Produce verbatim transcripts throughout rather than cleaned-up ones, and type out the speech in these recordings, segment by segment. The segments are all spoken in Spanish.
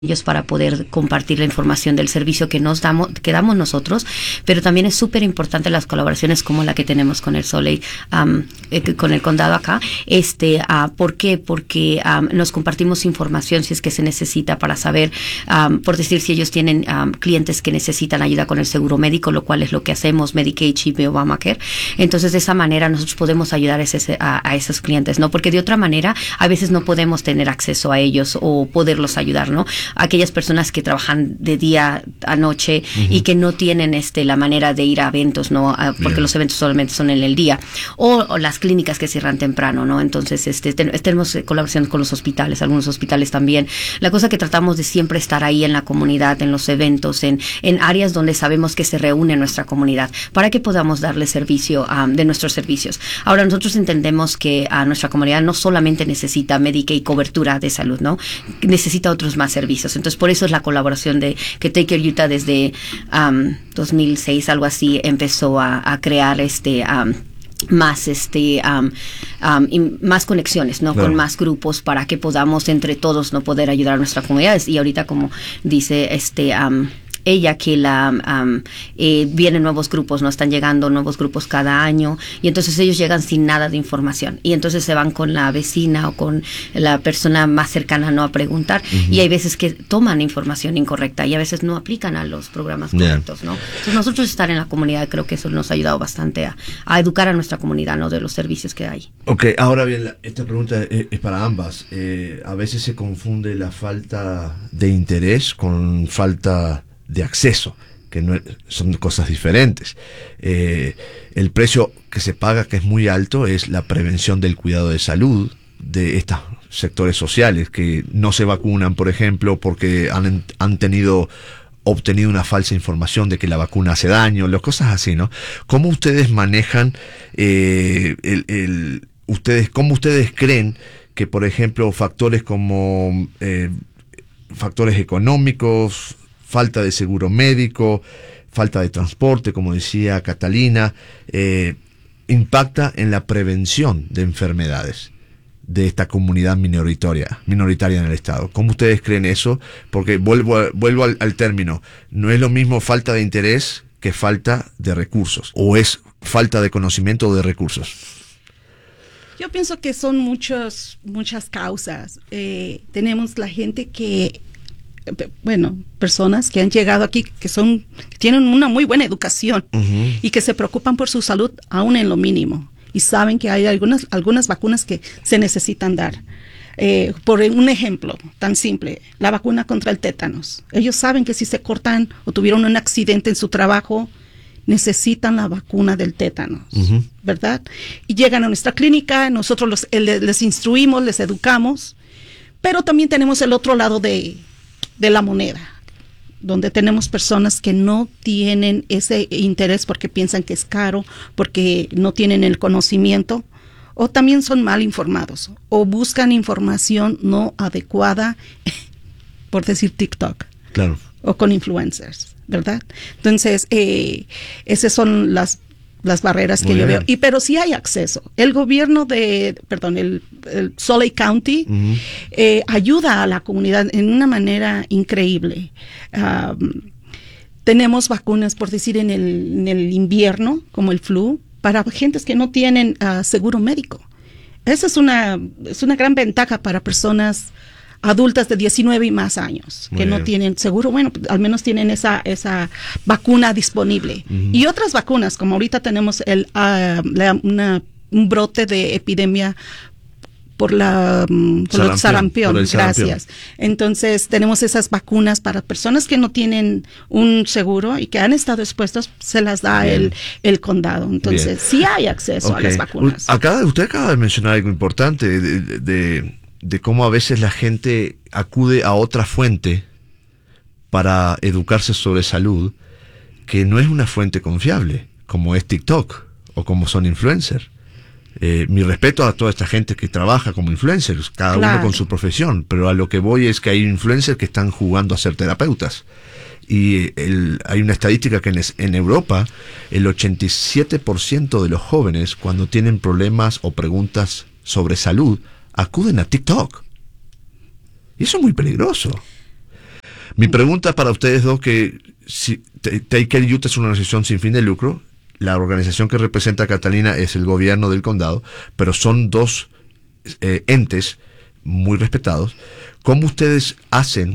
ellos para poder compartir la información del servicio que nos damos, que damos nosotros, pero también es súper importante las colaboraciones como la que tenemos con el Soleil, um, eh, con el condado acá. Este, uh, ¿por qué? Porque um, nos compartimos información si es que se necesita para saber, um, por decir, si ellos tienen um, clientes que necesitan ayuda con el seguro médico, lo cual es lo que hacemos, Medicaid, Chip y Obamacare. Entonces, de esa manera nosotros podemos ayudar a, ese, a, a esos clientes, ¿no? Porque de otra manera, a veces no podemos tener acceso a ellos o poderlos ayudar, ¿no? Aquellas personas que trabajan de día a noche uh-huh. y que no tienen este la manera de ir a eventos, ¿no? A, porque yeah. los eventos solamente son en el día. O, o las clínicas que cierran temprano, ¿no? Entonces, este ten, tenemos colaboración con los hospitales, algunos hospitales también. La cosa que tratamos de siempre estar ahí en la comunidad, en los eventos, en, en áreas donde sabemos que se reúne nuestra comunidad, para que podamos darle servicio um, de nuestros servicios. Ahora, nosotros entendemos que a uh, nuestra comunidad no solamente necesita Medicaid y cobertura de salud, ¿no? Necesita otros más servicios. Entonces, por eso es la colaboración de que Take Care Utah desde um, dos mil seis, algo así, empezó a, a crear este um, más este um, um, y más conexiones, ¿no? Claro. Con más grupos para que podamos entre todos no poder ayudar a nuestras comunidades. Y ahorita, como dice este um, ella, que la um, eh, vienen nuevos grupos, no están llegando nuevos grupos cada año, y entonces ellos llegan sin nada de información, y entonces se van con la vecina o con la persona más cercana, no, a preguntar, uh-huh. y hay veces que toman información incorrecta y a veces no aplican a los programas correctos, yeah. ¿no? Entonces nosotros estar en la comunidad, creo que eso nos ha ayudado bastante a, a educar a nuestra comunidad, ¿no? De los servicios que hay. Ok, ahora bien, la, esta pregunta es, es para ambas. Eh, a veces se confunde la falta de interés con falta de acceso, que no son cosas diferentes. Eh, el precio que se paga, que es muy alto, es la prevención del cuidado de salud de estos sectores sociales que no se vacunan, por ejemplo, porque han, han tenido obtenido una falsa información de que la vacuna hace daño, las cosas así, ¿no? ¿Cómo ustedes manejan eh, el, el ustedes, cómo ustedes creen que, por ejemplo, factores como eh, factores económicos, falta de seguro médico, falta de transporte, como decía Catalina, eh, impacta en la prevención de enfermedades de esta comunidad minoritaria, minoritaria en el estado? ¿Cómo ustedes creen eso? Porque vuelvo, a, vuelvo al, al término, no es lo mismo falta de interés que falta de recursos, o es falta de conocimiento o de recursos. Yo pienso que son muchos, muchas causas. Eh, tenemos la gente que bueno, personas que han llegado aquí que son que tienen una muy buena educación uh-huh. y que se preocupan por su salud aún en lo mínimo y saben que hay algunas algunas vacunas que se necesitan dar. Eh, por un ejemplo tan simple, la vacuna contra el tétanos. Ellos saben que si se cortan o tuvieron un accidente en su trabajo, necesitan la vacuna del tétanos, uh-huh. ¿verdad? Y llegan a nuestra clínica, nosotros los, les, les instruimos, les educamos, pero también tenemos el otro lado de de la moneda, donde tenemos personas que no tienen ese interés porque piensan que es caro, porque no tienen el conocimiento, o también son mal informados, o buscan información no adecuada, por decir TikTok, claro, o con influencers, ¿verdad? Entonces, eh, esas son las las barreras que Muy yo bien. veo. Y pero sí hay acceso. El gobierno de, perdón, el, el Soleil County uh-huh. eh, ayuda a la comunidad en una manera increíble. Um, tenemos vacunas, por decir, en el, en el invierno, como el flu, para gentes que no tienen uh, seguro médico. Esa es una, es una gran ventaja para personas adultas de diecinueve y más años, Muy que bien. no tienen seguro, bueno, al menos tienen esa esa vacuna disponible. Uh-huh. Y otras vacunas, como ahorita tenemos el uh, la, una, un brote de epidemia por la um, por sarampión, el sarampión, por el gracias. Sarampión. Entonces, tenemos esas vacunas para personas que no tienen un seguro y que han estado expuestos, se las da el, el condado. Entonces, bien. sí hay acceso okay. a las vacunas. Acá, usted acaba de mencionar algo importante de, de, de de cómo a veces la gente acude a otra fuente para educarse sobre salud, que no es una fuente confiable, como es TikTok o como son influencers. Eh, mi respeto a toda esta gente que trabaja como influencers, cada claro. uno con su profesión, pero a lo que voy es que hay influencers que están jugando a ser terapeutas. Y el, hay una estadística que en, en Europa el ochenta y siete por ciento de los jóvenes, cuando tienen problemas o preguntas sobre salud, acuden a TikTok. Y eso es muy peligroso. Mi pregunta para ustedes dos, que si Take Care Utah es una organización sin fin de lucro, la organización que representa a Catalina es el gobierno del condado, pero son dos eh, entes muy respetados. ¿Cómo ustedes hacen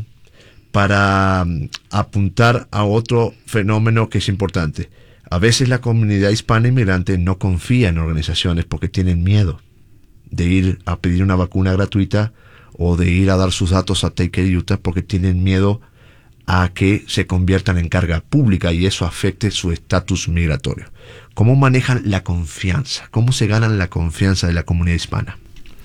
para um, apuntar a otro fenómeno que es importante? A veces la comunidad hispana inmigrante no confía en organizaciones porque tienen miedo de ir a pedir una vacuna gratuita o de ir a dar sus datos a Take Care Utah porque tienen miedo a que se conviertan en carga pública y eso afecte su estatus migratorio. ¿Cómo manejan la confianza? ¿Cómo se ganan la confianza de la comunidad hispana?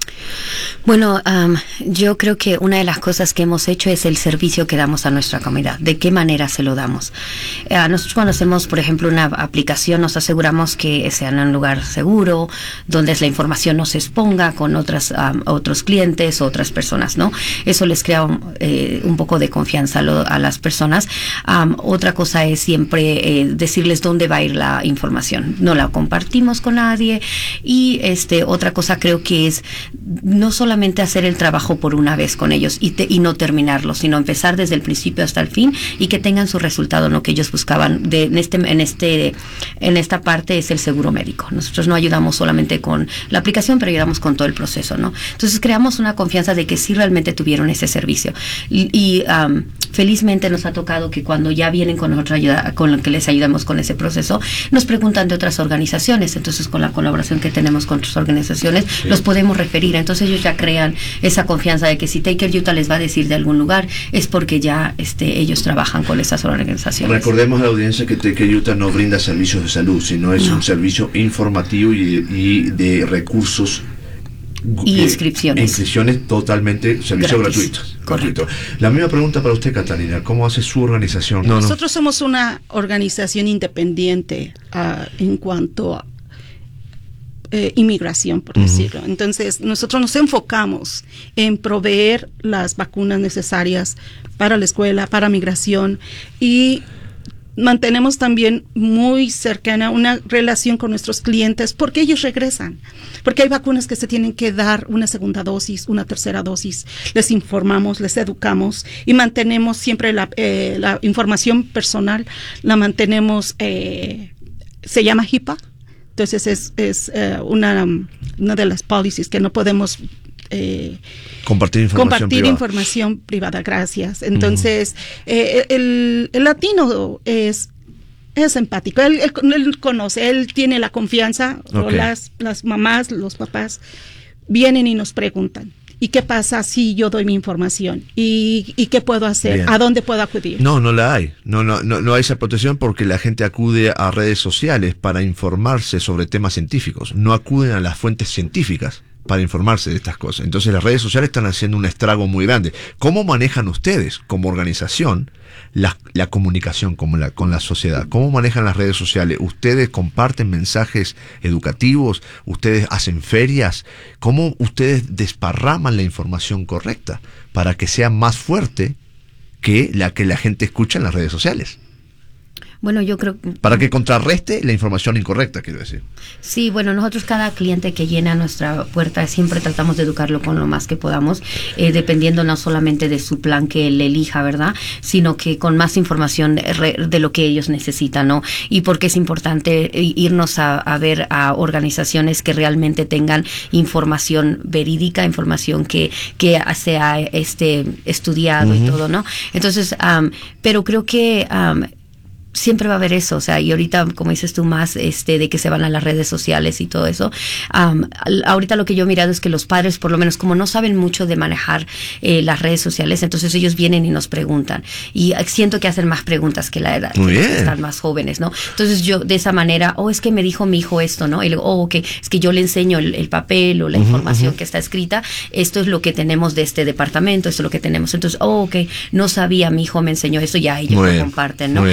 Bueno, um, yo creo que una de las cosas que hemos hecho es el servicio que damos a nuestra comunidad. ¿De qué manera se lo damos? Eh, nosotros cuando hacemos, por ejemplo, una aplicación, nos aseguramos que sea en un lugar seguro, donde la información no se exponga con otras um, otros clientes, otras personas, ¿no? Eso les crea un, eh, un poco de confianza a, lo, a las personas. Um, otra cosa es siempre eh, decirles dónde va a ir la información. No la compartimos con nadie. Y este otra cosa creo que es no solamente hacer el trabajo por una vez con ellos y, te, y no terminarlo, sino empezar desde el principio hasta el fin y que tengan su resultado, lo que ellos buscaban. De, en este, en este, en esta parte es el seguro médico. Nosotros no ayudamos solamente con la aplicación, pero ayudamos con todo el proceso, ¿no? Entonces creamos una confianza de que sí realmente tuvieron ese servicio. Y, y um, felizmente nos ha tocado que cuando ya vienen con nosotros ayuda, con lo que les ayudamos con ese proceso, nos preguntan de otras organizaciones. Entonces con la colaboración que tenemos con otras organizaciones, sí, los podemos referir. Entonces ellos ya crean esa confianza de que si Take Care Utah les va a decir de algún lugar es porque ya este, ellos trabajan con esas organizaciones. Recordemos a la audiencia que Take Care Utah no brinda servicios de salud, sino es no. un servicio informativo y, y de recursos y eh, inscripciones. Inscripciones totalmente, servicios gratuitos. Correcto. La misma pregunta para usted, Catalina, ¿cómo hace su organización? No, Nosotros no. somos una organización independiente uh, en cuanto a Eh, inmigración, por uh-huh. decirlo. Entonces, nosotros nos enfocamos en proveer las vacunas necesarias para la escuela, para migración, y mantenemos también muy cercana una relación con nuestros clientes porque ellos regresan, porque hay vacunas que se tienen que dar una segunda dosis, una tercera dosis. Les informamos, les educamos y mantenemos siempre la, eh, la información personal, la mantenemos, eh, se llama HIPAA. Entonces es, es uh, una, una de las policies que no podemos eh, compartir información compartir privada. información privada, gracias. Entonces uh-huh. eh, el, el latino es es empático, él, él, él conoce, él tiene la confianza, okay. o las, las mamás, los papás vienen y nos preguntan. ¿Y qué pasa si yo doy mi información? ¿Y, y qué puedo hacer? Bien. ¿A dónde puedo acudir? No, no la hay. No, no, no, no hay esa protección porque la gente acude a redes sociales para informarse sobre temas científicos. No acuden a las fuentes científicas para informarse de estas cosas. Entonces las redes sociales están haciendo un estrago muy grande. ¿Cómo manejan ustedes como organización la, la comunicación con la, con la sociedad? ¿Cómo manejan las redes sociales? ¿Ustedes comparten mensajes educativos? ¿Ustedes hacen ferias? ¿Cómo ustedes desparraman la información correcta para que sea más fuerte que la que la gente escucha en las redes sociales? Bueno, yo creo... Para que contrarreste la información incorrecta, quiero decir. Sí, bueno, nosotros cada cliente que llena nuestra puerta siempre tratamos de educarlo con lo más que podamos, eh, dependiendo no solamente de su plan que él elija, ¿verdad? Sino que con más información de, de lo que ellos necesitan, ¿no? Y porque es importante irnos a, a ver a organizaciones que realmente tengan información verídica, información que, que sea este, estudiado, uh-huh. y todo, ¿no? Entonces, um, pero creo que... Um, siempre va a haber eso, o sea, y ahorita, como dices tú, más este de que se van a las redes sociales y todo eso. Um, ahorita lo que yo he mirado es que los padres, por lo menos, como no saben mucho de manejar eh, las redes sociales, entonces ellos vienen y nos preguntan. Y siento que hacen más preguntas que la edad, Muy que bien. están más jóvenes, ¿no? Entonces yo, de esa manera, oh, es que me dijo mi hijo esto, ¿no? Y luego, oh, ok, es que yo le enseño el, el papel o la uh-huh, información uh-huh. que está escrita, esto es lo que tenemos de este departamento, esto es lo que tenemos. Entonces, oh, ok, no sabía, mi hijo me enseñó esto, ya ellos Muy lo bien. comparten, ¿no? Entonces creo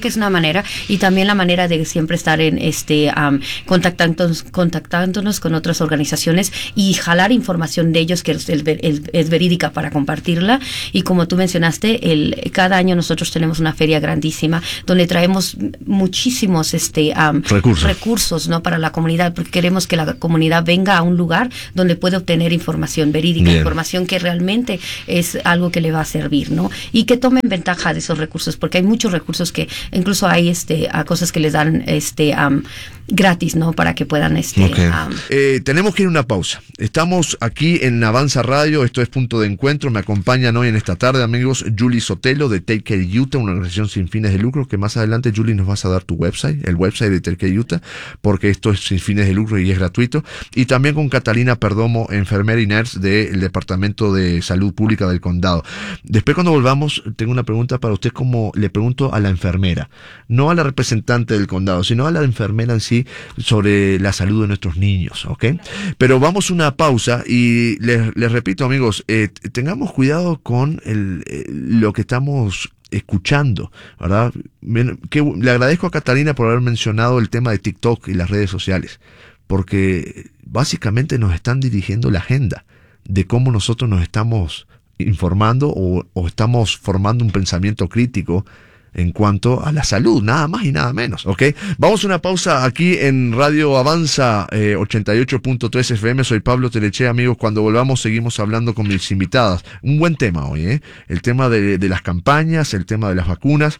que es una manera, y también la manera de siempre estar en este um, contactándonos, contactándonos con otras organizaciones y jalar información de ellos que es, el, el, es verídica para compartirla. Y como tú mencionaste, el, cada año nosotros tenemos una feria grandísima donde traemos muchísimos este um, recursos, recursos ¿no? para la comunidad, porque queremos que la comunidad venga a un lugar donde puede obtener información verídica, Bien. información que realmente es algo que le va a servir, ¿no? Y que tomen ventaja de esos recursos, porque hay muchos recursos que incluso hay este a cosas que les dan este um, gratis, ¿no? Para que puedan este okay. um, eh, tenemos que ir a una pausa. Estamos aquí en Avanza Radio, esto es Punto de Encuentro. Me acompañan hoy en esta tarde, amigos, Julie Sotelo de Take Care Utah, una organización sin fines de lucro, que más adelante, Julie, nos vas a dar tu website, el website de Take Care Utah, porque esto es sin fines de lucro y es gratuito. Y también con Catalina Perdomo, enfermera y nurse del Departamento de Salud Pública del Condado. Después, cuando volvamos, tengo una pregunta para usted, como le pregunto a la enfermera, no a la representante del condado, sino a la enfermera en sí, sobre la salud de nuestros niños, ¿ok? Pero vamos a una pausa y les, les repito, amigos, eh, tengamos cuidado con el, eh, lo que estamos escuchando, ¿verdad? Que, le agradezco a Catalina por haber mencionado el tema de TikTok y las redes sociales, porque básicamente nos están dirigiendo la agenda de cómo nosotros nos estamos informando o, o estamos formando un pensamiento crítico en cuanto a la salud, nada más y nada menos, ¿ok? Vamos a una pausa aquí en Radio Avanza eh, ochenta y ocho punto tres F M. Soy Pablo Telechea, amigos. Cuando volvamos seguimos hablando con mis invitadas. Un buen tema hoy, ¿eh? El tema de, de las campañas, el tema de las vacunas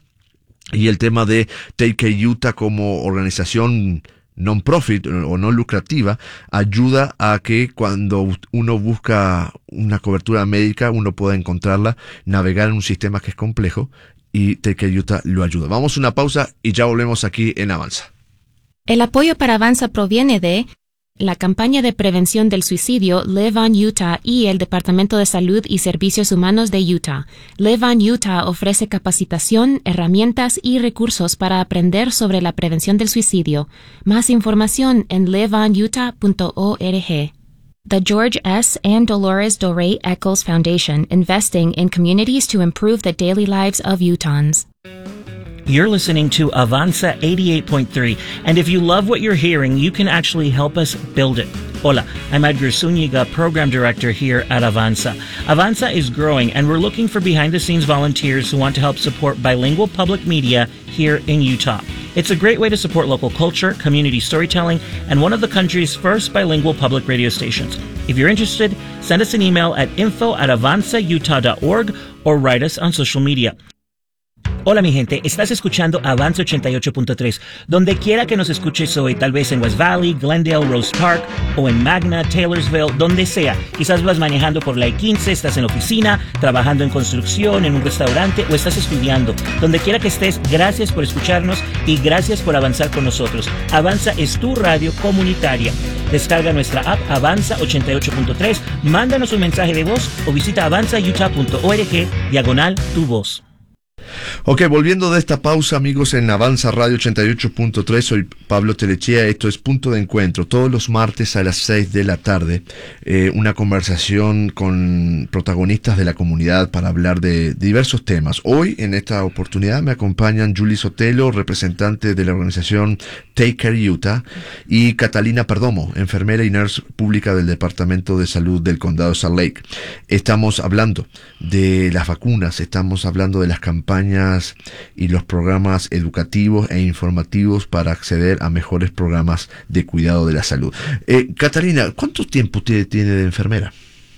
y el tema de Take Care Utah como organización non-profit o no lucrativa, ayuda a que cuando uno busca una cobertura médica, uno pueda encontrarla, navegar en un sistema que es complejo, y Take Care Utah lo ayuda. Vamos a una pausa y ya volvemos aquí en Avanza. El apoyo para Avanza proviene de la campaña de prevención del suicidio Live On Utah y el Departamento de Salud y Servicios Humanos de Utah. Live On Utah ofrece capacitación, herramientas y recursos para aprender sobre la prevención del suicidio. Más información en live on utah punto org. The George S. and Dolores Doré Eccles Foundation, investing in communities to improve the daily lives of Utahns. You're listening to Avanza eighty-eight point three, and if you love what you're hearing, you can actually help us build it. Hola, I'm Edgar Zúñiga, Program Director here at Avanza. Avanza is growing, and we're looking for behind-the-scenes volunteers who want to help support bilingual public media here in Utah. It's a great way to support local culture, community storytelling, and one of the country's first bilingual public radio stations. If you're interested, send us an email at info at avanza utah dot org or write us on social media. Hola mi gente, estás escuchando Avanza ochenta y ocho punto tres. Donde quiera que nos escuches hoy, tal vez en West Valley, Glendale, Rose Park, o en Magna, Taylorsville, donde sea. Quizás vas manejando por la I quince, estás en la oficina, trabajando en construcción, en un restaurante, o estás estudiando. Donde quiera que estés, gracias por escucharnos y gracias por avanzar con nosotros. Avanza es tu radio comunitaria. Descarga nuestra app Avanza ochenta y ocho punto tres, mándanos un mensaje de voz o visita avanza utah punto org, diagonal tu voz. Ok, volviendo de esta pausa, amigos, en Avanza Radio ochenta y ocho punto tres, soy Pablo Telechea, esto es Punto de Encuentro, todos los martes a las seis de la tarde, eh, una conversación con protagonistas de la comunidad para hablar de diversos temas. Hoy, en esta oportunidad, me acompañan Julie Sotelo, representante de la organización Take Care Utah, y Catalina Perdomo, enfermera y nurse pública del Departamento de Salud del Condado de Salt Lake. Estamos hablando de las vacunas, estamos hablando de las campañas y los programas educativos e informativos para acceder a mejores programas de cuidado de la salud. Eh, Catalina, ¿cuánto tiempo tiene, tiene de enfermera?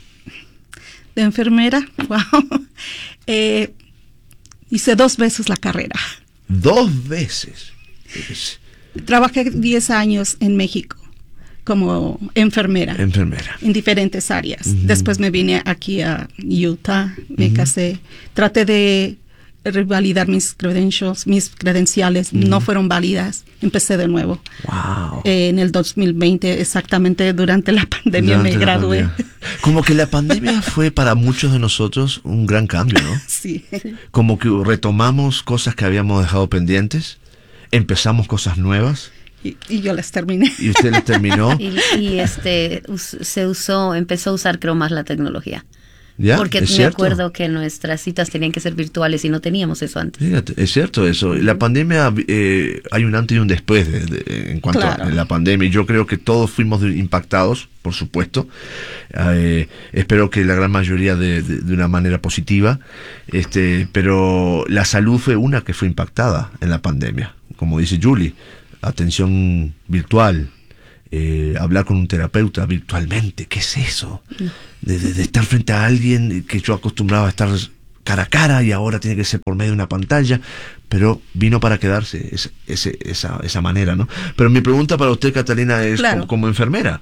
De enfermera, wow. Eh, hice dos veces la carrera. ¿Dos veces? Es... Trabajé diez años en México como enfermera. Enfermera. En diferentes áreas. Uh-huh. Después me vine aquí a Utah, me uh-huh. casé. Traté de revalidar mis credentials, mis credenciales, uh-huh. no fueron válidas. Empecé de nuevo. Wow. Eh, en el dos mil veinte, exactamente durante la pandemia, durante me gradué. Pandemia. Como que la pandemia fue para muchos de nosotros un gran cambio, ¿no? Sí. Como que retomamos cosas que habíamos dejado pendientes, empezamos cosas nuevas. Y, y yo las terminé. Y usted las terminó. y, y este us, se usó, empezó a usar creo más la tecnología. Ya, Porque es me cierto. acuerdo que nuestras citas tenían que ser virtuales y no teníamos eso antes. Fíjate, es cierto eso. La pandemia, eh, hay un antes y un después de, de, en cuanto Claro. a la pandemia. Y yo creo que todos fuimos impactados, por supuesto. Eh, espero que la gran mayoría de, de, de una manera positiva. Este, pero la salud fue una que fue impactada en la pandemia. Como dice Julie, atención virtual. Eh, hablar con un terapeuta virtualmente, ¿qué es eso? De, de, de estar frente a alguien que yo acostumbraba a estar cara a cara y ahora tiene que ser por medio de una pantalla, pero vino para quedarse ese, ese, esa, esa manera, ¿no? Pero mi pregunta para usted, Catalina, es Claro. como, como enfermera,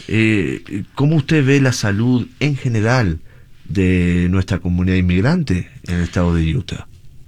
eh, ¿cómo usted ve la salud en general de nuestra comunidad inmigrante en el estado de Utah?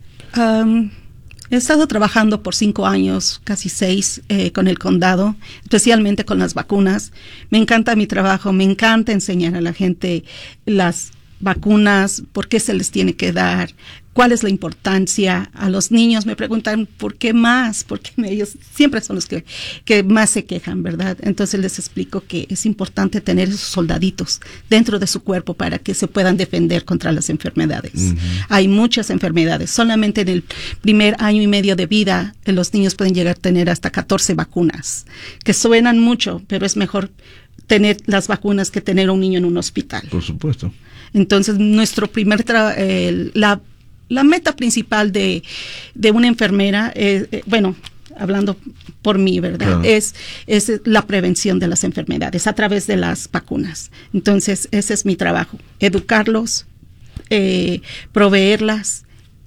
Um, he estado trabajando por cinco años, casi seis, eh, con el condado, especialmente con las vacunas. Me encanta mi trabajo, me encanta enseñar a la gente las vacunas, por qué se les tiene que dar, cuál es la importancia. A los niños me preguntan por qué más, porque ellos siempre son los que, que más se quejan, ¿verdad? Entonces les explico que es importante tener esos soldaditos dentro de su cuerpo para que se puedan defender contra las enfermedades. Uh-huh. Hay muchas enfermedades. Solamente en el primer año y medio de vida eh, los niños pueden llegar a tener hasta catorce vacunas, que suenan mucho, pero es mejor tener las vacunas que tener a un niño en un hospital. Por supuesto. Entonces, nuestro primer tra- eh, la, la meta principal de, de una enfermera, eh, eh, bueno, hablando por mí, ¿verdad? Claro. Es, es la prevención de las enfermedades a través de las vacunas. Entonces, ese es mi trabajo, educarlos, eh, proveerlas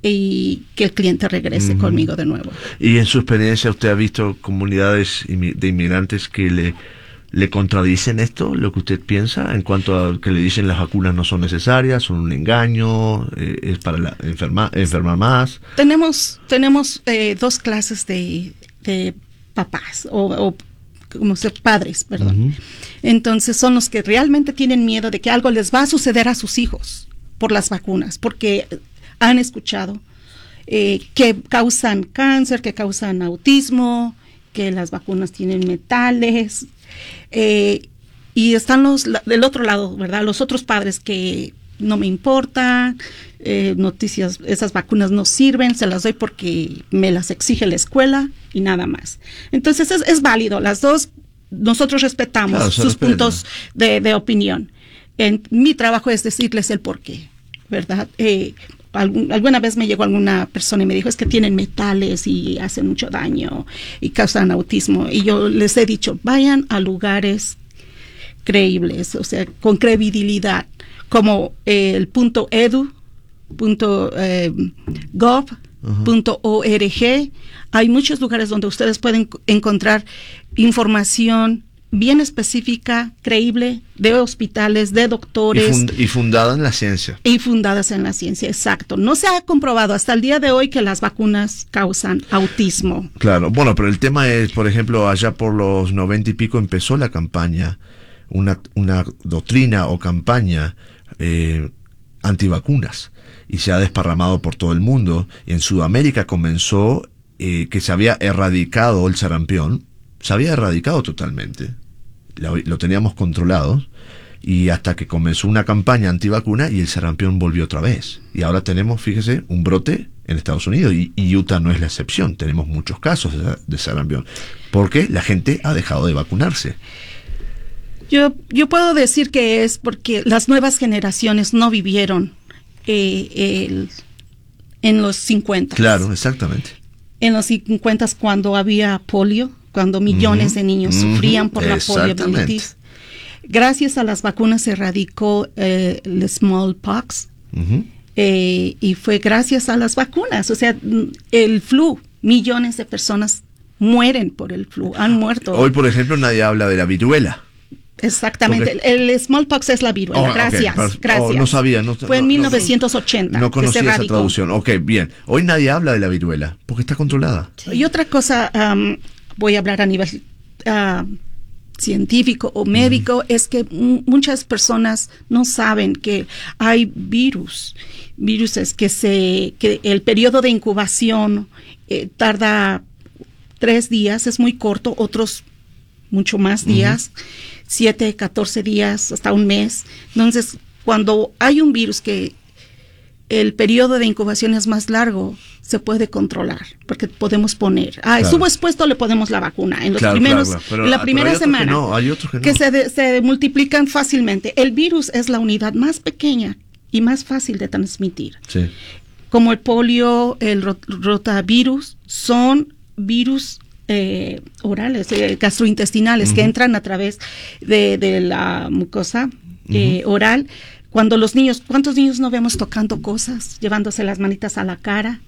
y que el cliente regrese uh-huh. conmigo de nuevo. Y en su experiencia, ¿usted ha visto comunidades de inmigrantes que le... ¿Le contradicen esto, lo que usted piensa, en cuanto a que le dicen las vacunas no son necesarias, son un engaño, eh, es para la enferma, enfermar más? Tenemos tenemos eh, dos clases de, de papás, o, o como se padres, perdón. Uh-huh. Entonces son los que realmente tienen miedo de que algo les va a suceder a sus hijos por las vacunas, porque han escuchado eh, que causan cáncer, que causan autismo, que las vacunas tienen metales. Eh, y están los del otro lado, ¿verdad? Los otros padres que no me importa, eh, noticias, esas vacunas no sirven, se las doy porque me las exige la escuela y nada más. Entonces es, es válido, las dos, nosotros respetamos claro, sus respeta. puntos de, de opinión. En, mi trabajo es decirles el por qué, ¿verdad? Eh, Algún, alguna vez me llegó alguna persona y me dijo es que tienen metales y hacen mucho daño y causan autismo, y yo les he dicho vayan a lugares creíbles, o sea, con credibilidad, como eh, el punto edu punto gov punto org. Hay muchos lugares donde ustedes pueden encontrar información bien específica, creíble, de hospitales, de doctores. Y, fund- y fundada en la ciencia. Y fundadas en la ciencia, exacto. No se ha comprobado hasta el día de hoy que las vacunas causan autismo. Claro, bueno, pero el tema es, por ejemplo, allá por los noventa y pico empezó la campaña, una, una doctrina o campaña eh, antivacunas, y se ha desparramado por todo el mundo. Y en Sudamérica comenzó eh, que se había erradicado el sarampión, se había erradicado totalmente, lo, lo teníamos controlado, y hasta que comenzó una campaña antivacuna y el sarampión volvió otra vez. Y ahora tenemos, fíjese, un brote en Estados Unidos, y, y Utah no es la excepción. Tenemos muchos casos de, de sarampión, porque la gente ha dejado de vacunarse. Yo, yo puedo decir que es porque las nuevas generaciones no vivieron eh, el, en los cincuenta. Claro, exactamente. En los cincuenta, cuando había polio, cuando millones uh-huh. de niños uh-huh. sufrían por la poliomielitis. Gracias a las vacunas se erradicó eh, el smallpox uh-huh. eh, y fue gracias a las vacunas. O sea, el flu, millones de personas mueren por el flu, han muerto. Hoy, por ejemplo, nadie habla de la viruela. Exactamente, porque... el, el smallpox es la viruela. Oh, gracias, okay. gracias. Oh, no sabía. No, Fue en mil novecientos ochenta. No, no conocía esa traducción. Ok, bien. Hoy nadie habla de la viruela porque está controlada. Sí. Y otra cosa, um, voy a hablar a nivel uh, científico o médico, mm. es que m- muchas personas no saben que hay virus, viruses que se, que el periodo de incubación eh, tarda tres días, es muy corto, otros mucho más días. Mm. siete, catorce días, hasta un mes. Entonces, cuando hay un virus que el periodo de incubación es más largo, se puede controlar, porque podemos poner, ah, claro. estuvo expuesto, le ponemos la vacuna. En los claro, primeros, claro, claro. Pero, en la primera pero semana, que, no, hay otros que, que no. se, de, se multiplican fácilmente. El virus es la unidad más pequeña y más fácil de transmitir. Sí. Como el polio, el rot- rotavirus, son virus eh, orales, eh, gastrointestinales, uh-huh. que entran a través de, de la mucosa eh, uh-huh. oral. Cuando los niños, ¿cuántos niños no vemos tocando cosas, llevándose las manitas a la cara?